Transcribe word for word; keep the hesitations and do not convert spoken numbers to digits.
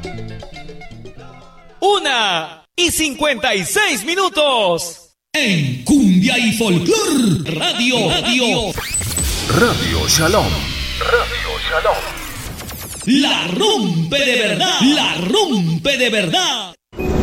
Una y cincuenta y seis minutos. En Cumbia y Folclor Radio, Radio, Radio Shalom. Radio Shalom. La rompe de verdad, la rompe de verdad.